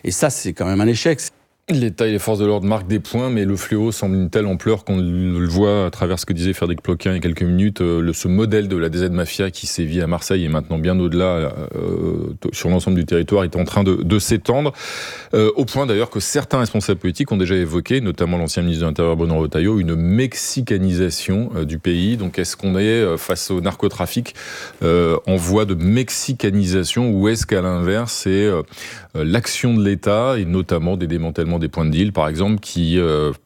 Et ça, c'est quand même un échec. L'État et les forces de l'ordre marquent des points, mais le fléau semble d'une telle ampleur qu'on le voit à travers ce que disait Frédéric Ploquin il y a quelques minutes. Ce modèle de la DZ Mafia qui sévit à Marseille et maintenant bien au-delà sur l'ensemble du territoire est en train de s'étendre, au point d'ailleurs que certains responsables politiques ont déjà évoqué, notamment l'ancien ministre de l'Intérieur Bruno Retailleau, une mexicanisation du pays. Donc est-ce qu'on est face au narcotrafic en voie de mexicanisation, ou est-ce qu'à l'inverse c'est l'action de l'État et notamment des démantèlements des points de deal, par exemple, qui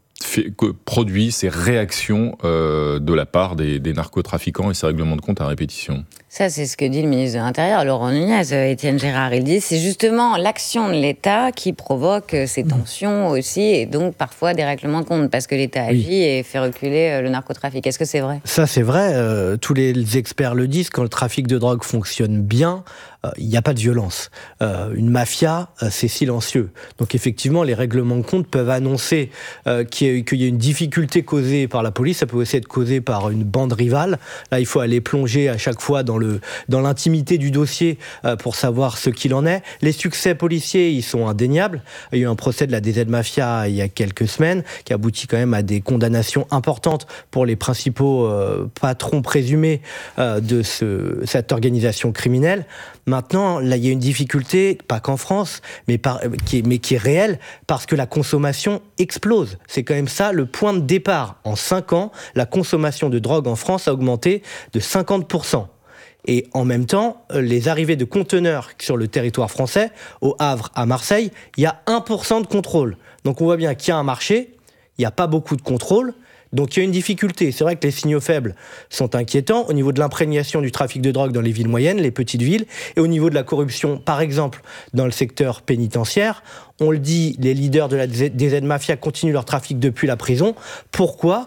produit ces réactions de la part des narcotrafiquants et ces règlements de compte à répétition? Ça, c'est ce que dit le ministre de l'Intérieur, Laurent Nunez. Étienne Gérard, il dit c'est justement l'action de l'État qui provoque ces tensions aussi, et donc parfois des règlements de compte, parce que l'État agit et fait reculer le narcotrafic. Est-ce que c'est vrai ? Ça, c'est vrai. Tous les experts le disent. Quand le trafic de drogue fonctionne bien, il n'y a pas de violence. Une mafia, c'est silencieux. Donc effectivement, les règlements de compte peuvent annoncer qu'il y a une difficulté causée par la police. Ça peut aussi être causé par une bande rivale. Là, il faut aller plonger à chaque fois dans l'intimité du dossier pour savoir ce qu'il en est. Les succès policiers, ils sont indéniables. Il y a eu un procès de la DZ Mafia il y a quelques semaines qui aboutit quand même à des condamnations importantes pour les principaux patrons présumés de cette organisation criminelle. Maintenant, là, il y a une difficulté, pas qu'en France, mais qui est réelle, parce que la consommation explose. C'est quand même ça le point de départ. En 5 ans, la consommation de drogue en France a augmenté de 50%. Et en même temps, les arrivées de conteneurs sur le territoire français, au Havre, à Marseille, il y a 1% de contrôle. Donc on voit bien qu'il y a un marché, il n'y a pas beaucoup de contrôle. Donc il y a une difficulté. C'est vrai que les signaux faibles sont inquiétants au niveau de l'imprégnation du trafic de drogue dans les villes moyennes, les petites villes, et au niveau de la corruption, par exemple, dans le secteur pénitentiaire. On le dit, les leaders de la DZ Mafia continuent leur trafic depuis la prison. Pourquoi ?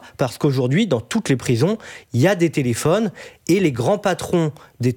Parce qu'aujourd'hui, dans toutes les prisons, il y a des téléphones et les grands patrons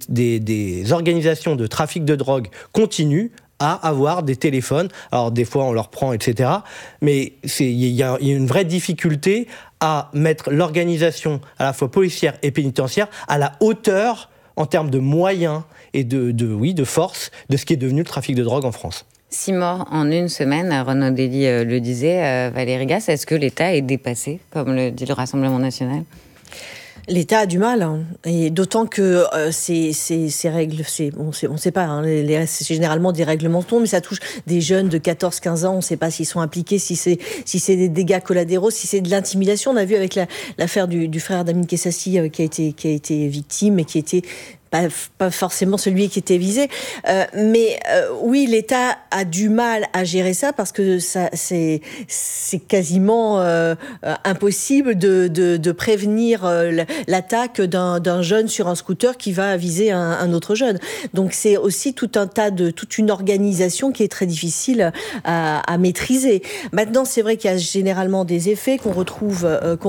des organisations de trafic de drogue continuent à avoir des téléphones. Alors des fois on leur prend, etc. Mais il y a une vraie difficulté à mettre l'organisation à la fois policière et pénitentiaire à la hauteur en termes de moyens et de force de ce qui est devenu le trafic de drogue en France. 6 morts en une semaine, Renaud Dely le disait. Valérie Gasse, est-ce que l'État est dépassé, comme le dit le Rassemblement national ? L'État a du mal, hein. Et d'autant que ces règles, on ne sait pas, hein, c'est généralement des règlements de compte, mais ça touche des jeunes de 14-15 ans, on ne sait pas s'ils sont impliqués, si c'est des dégâts collatéraux, si c'est de l'intimidation. On a vu avec l'affaire du frère d'Amin Kessassi qui a été victime et qui était pas forcément celui qui était visé. Mais oui, l'État a du mal à gérer ça parce que c'est quasiment impossible de prévenir l'attaque d'un jeune sur un scooter qui va viser un autre jeune. Donc c'est aussi toute une organisation qui est très difficile à maîtriser. Maintenant, c'est vrai qu'il y a généralement des effets qu'on retrouve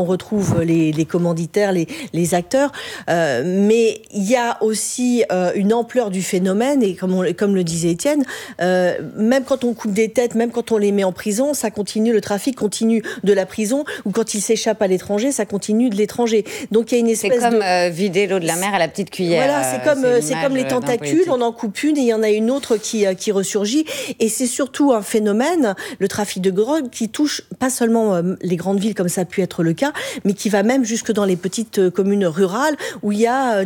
les commanditaires, les acteurs, mais il y a aussi une ampleur du phénomène, et comme le disait Étienne, même quand on coupe des têtes, même quand on les met en prison, ça continue, le trafic continue de la prison, ou quand ils s'échappent à l'étranger, ça continue de l'étranger. Donc il y a une espèce c'est comme vider l'eau de la mer à la petite cuillère. Voilà, c'est comme les tentacules, on en coupe une et il y en a une autre qui ressurgit, et c'est surtout un phénomène, le trafic de drogue, qui touche pas seulement les grandes villes comme ça a pu être le cas, mais qui va même jusque dans les petites communes rurales où il y a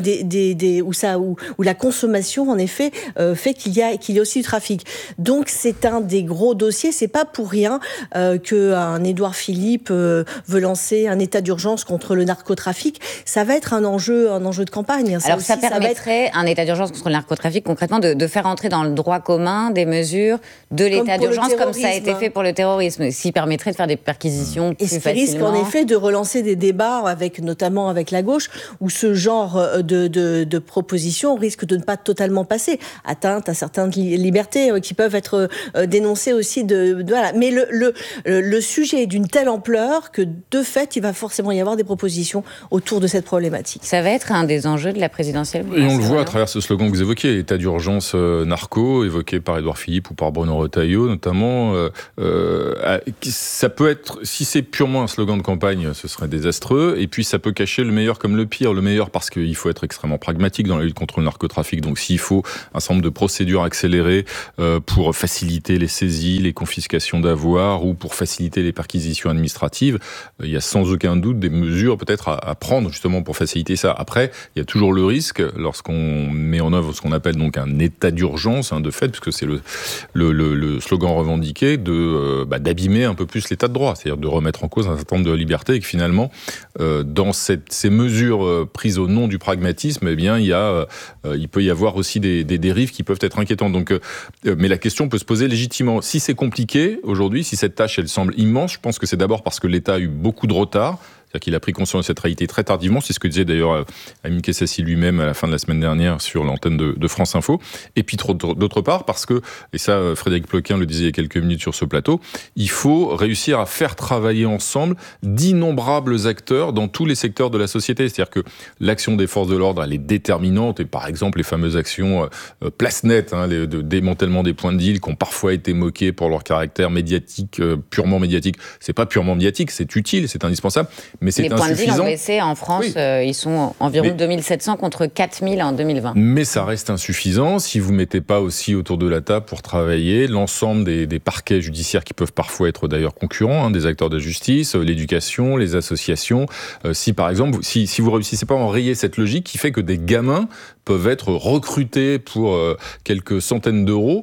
où la consommation en effet fait qu'il y a aussi du trafic. Donc c'est un des gros dossiers. C'est pas pour rien qu'un Édouard Philippe veut lancer un état d'urgence contre le narcotrafic. Ça va être un enjeu de campagne. Alors ça permettrait un état d'urgence contre le narcotrafic concrètement de faire entrer dans le droit commun des mesures de l'état d'urgence comme ça a été fait pour le terrorisme, ce qui permettrait de faire des perquisitions plus facilement. Et ce qui risque en effet de relancer des débats notamment avec la gauche, où ce genre de propositions risque de ne pas totalement passer, atteinte à certaines libertés qui peuvent être dénoncées aussi voilà. Mais le sujet est d'une telle ampleur que de fait il va forcément y avoir des propositions autour de cette problématique. Ça va être un des enjeux de la présidentielle. Et on le voit à travers ce slogan que vous évoquiez, état d'urgence narco, évoqué par Édouard Philippe ou par Bruno Retailleau notamment. Ça peut être, si c'est purement un slogan de campagne, ce serait désastreux, et puis ça peut cacher le meilleur comme le pire. Le meilleur parce qu'il faut être extrêmement pragmatique dans dans la lutte contre le narcotrafic. Donc s'il faut un certain nombre de procédures accélérées pour faciliter les saisies, les confiscations d'avoirs ou pour faciliter les perquisitions administratives, il y a sans aucun doute des mesures peut-être à prendre justement pour faciliter ça. Après, il y a toujours le risque, lorsqu'on met en œuvre ce qu'on appelle donc un état d'urgence, de fait, puisque c'est le slogan revendiqué, d'abîmer un peu plus l'état de droit, c'est-à-dire de remettre en cause un certain nombre de libertés et que finalement, dans ces mesures prises au nom du pragmatisme, eh bien, il peut y avoir aussi des dérives qui peuvent être inquiétantes. Donc, mais la question peut se poser légitimement. Si c'est compliqué aujourd'hui, si cette tâche elle semble immense, je pense que c'est d'abord parce que l'État a eu beaucoup de retard. C'est-à-dire qu'il a pris conscience de cette réalité très tardivement. C'est ce que disait d'ailleurs Amine Kessassi lui-même à la fin de la semaine dernière sur l'antenne de France Info. Et puis d'autre part, parce que, et ça Frédéric Ploquin le disait il y a quelques minutes sur ce plateau, il faut réussir à faire travailler ensemble d'innombrables acteurs dans tous les secteurs de la société. C'est-à-dire que l'action des forces de l'ordre, elle est déterminante. Et par exemple, les fameuses actions place nette, de démantèlement des points de deal qui ont parfois été moquées pour leur caractère médiatique, purement médiatique. C'est pas purement médiatique, c'est utile, c'est indispensable. Mais c'est insuffisant. Les points de deal ont baissé en France, oui. Ils sont environ 2700 contre 4000 en 2020. Mais ça reste insuffisant si vous ne mettez pas aussi autour de la table pour travailler l'ensemble des parquets judiciaires qui peuvent parfois être d'ailleurs concurrents, des acteurs de justice, l'éducation, les associations. Si par exemple, si vous ne réussissez pas à enrayer cette logique qui fait que des gamins peuvent être recrutés pour quelques centaines d'euros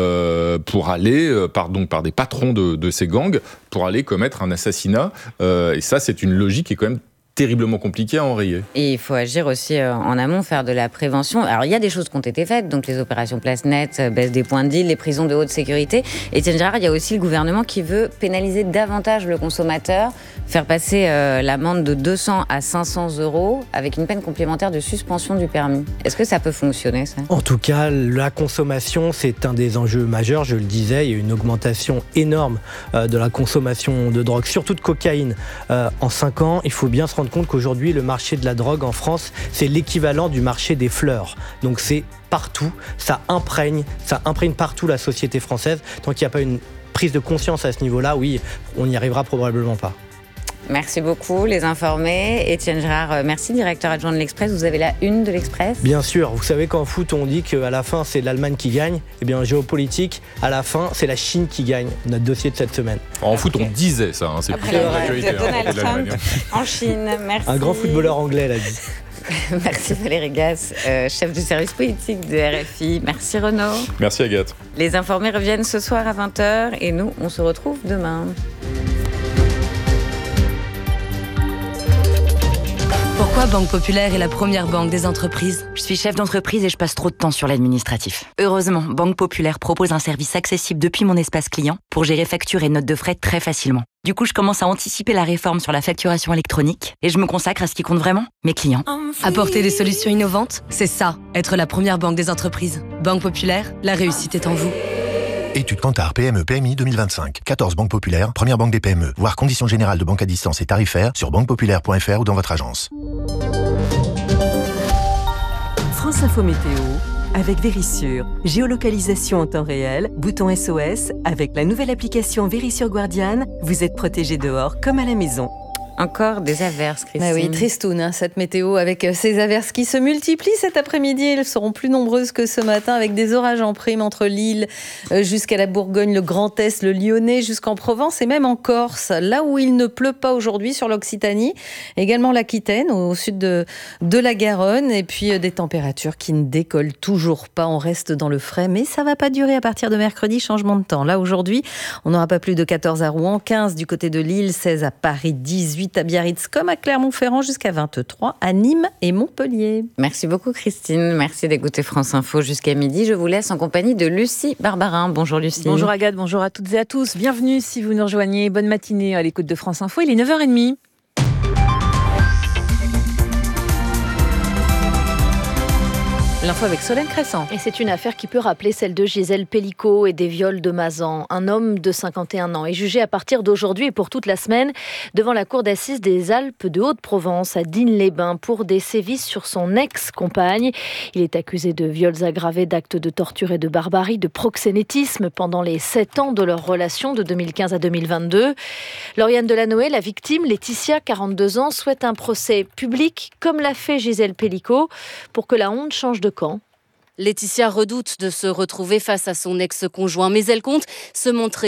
pour aller, par des patrons de ces gangs, pour aller commettre un assassinat. Et ça, c'est une logique qui est quand même terriblement compliqué à enrayer. Et il faut agir aussi en amont, faire de la prévention. Alors, il y a des choses qui ont été faites, donc les opérations place nette, baisse des points de deal, les prisons de haute sécurité. Étienne Gérard, il y a aussi le gouvernement qui veut pénaliser davantage le consommateur, faire passer l'amende de 200 à 500 euros avec une peine complémentaire de suspension du permis. Est-ce que ça peut fonctionner, ça ? En tout cas, la consommation, c'est un des enjeux majeurs, je le disais. Il y a une augmentation énorme de la consommation de drogue, surtout de cocaïne. En 5 ans, il faut bien se rendre compte qu'aujourd'hui, le marché de la drogue en France, c'est l'équivalent du marché des fleurs. Donc c'est partout, ça imprègne partout la société française. Tant qu'il n'y a pas une prise de conscience à ce niveau-là, oui, on n'y arrivera probablement pas. Merci beaucoup, les informés. Étienne Gérard, merci, directeur adjoint de l'Express. Vous avez la une de l'Express ? Bien sûr. Vous savez qu'en foot, on dit qu'à la fin, c'est l'Allemagne qui gagne. Eh bien, en géopolitique, à la fin, c'est la Chine qui gagne. Notre dossier de cette semaine. En foot, on disait ça. C'est après l'actualité de Donald Trump en Chine. Merci. Un grand footballeur anglais l'a dit. Merci Valérie Gasse, chef du service politique de RFI. Merci Renaud. Merci Agathe. Les informés reviennent ce soir à 20h et nous, on se retrouve demain. Pourquoi Banque Populaire est la première banque des entreprises ? Je suis chef d'entreprise et je passe trop de temps sur l'administratif. Heureusement, Banque Populaire propose un service accessible depuis mon espace client pour gérer factures et notes de frais très facilement. Du coup, je commence à anticiper la réforme sur la facturation électronique et je me consacre à ce qui compte vraiment, mes clients. Apporter des solutions innovantes, c'est ça, être la première banque des entreprises. Banque Populaire, la réussite est en vous. Étude Kantar PME PMI 2025. 14 banques populaires, première banque des PME. Voir conditions générales de banque à distance et tarifaires sur banquepopulaire.fr ou dans votre agence. France Info Météo avec Vérissure. Géolocalisation en temps réel, bouton SOS. Avec la nouvelle application Vérissure Guardian, vous êtes protégé dehors comme à la maison. Encore des averses, Christine. Ah oui, tristoun, cette météo avec ces averses qui se multiplient cet après-midi. Elles seront plus nombreuses que ce matin avec des orages en prime entre Lille jusqu'à la Bourgogne, le Grand Est, le Lyonnais, jusqu'en Provence et même en Corse. Là où il ne pleut pas aujourd'hui sur l'Occitanie, également l'Aquitaine, au sud de la Garonne. Et puis des températures qui ne décollent toujours pas. On reste dans le frais, mais ça ne va pas durer à partir de mercredi, changement de temps. Là, aujourd'hui, on n'aura pas plus de 14 à Rouen, 15 du côté de Lille, 16 à Paris, 18 à Biarritz comme à Clermont-Ferrand jusqu'à 23 à Nîmes et Montpellier. Merci beaucoup Christine, merci d'écouter France Info jusqu'à midi. Je vous laisse en compagnie de Lucie Barbarin. Bonjour Lucie. Bonjour Agathe, bonjour à toutes et à tous. Bienvenue si vous nous rejoignez. Bonne matinée à l'écoute de France Info. Il est 9h30. L'info avec Solène Crescent. Et c'est une affaire qui peut rappeler celle de Gisèle Pellicot et des viols de Mazan. Un homme de 51 ans est jugé à partir d'aujourd'hui et pour toute la semaine devant la cour d'assises des Alpes de Haute-Provence à Digne-les-Bains pour des sévices sur son ex-compagne. Il est accusé de viols aggravés, d'actes de torture et de barbarie, de proxénétisme pendant les 7 ans de leur relation de 2015 à 2022. Lauriane Delanoë, la victime, Laetitia, 42 ans, souhaite un procès public comme l'a fait Gisèle Pellicot pour que la honte change de camp. Laetitia redoute de se retrouver face à son ex-conjoint, mais elle compte se montrer